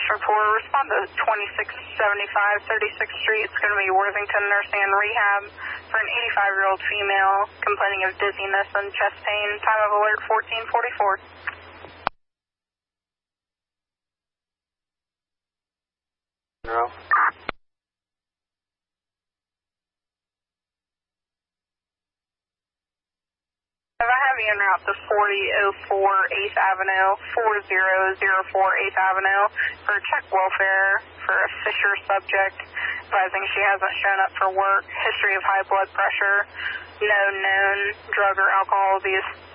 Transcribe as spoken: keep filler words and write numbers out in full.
report. Respond to twenty-six seventy-five thirty-sixth Street. It's going to be Worthington Nursing and Rehab for an eighty-five-year-old female complaining of dizziness and chest pain. Time of alert fourteen forty-four. No. If I have you en route to forty oh four eighth Avenue, four zero zero four eighth Avenue, for check welfare for a Fisher subject, advising she hasn't shown up for work, history of high blood pressure, no known drug or alcohol abuse.